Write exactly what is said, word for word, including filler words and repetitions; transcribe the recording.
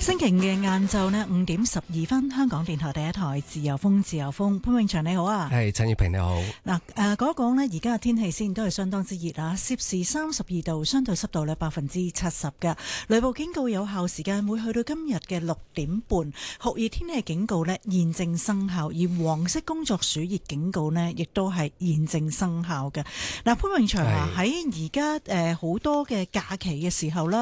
星期五嘅晏晝呢，五點十二分，香港電台第一台自由風，自由風，潘永祥你好啊， 係陳月平你好。 嗱，誒，講一講呢，而家嘅天氣先都係相當之熱啊，攝氏三十二度，相對濕度呢百分之七十嘅，雷暴警告有效時間會去到今日嘅六點半，酷熱天氣警告呢現正生效，而黃色工作暑熱警告呢亦都係現正生效嘅。嗱，潘永祥啊，喺而家誒好多嘅假期嘅時候啦。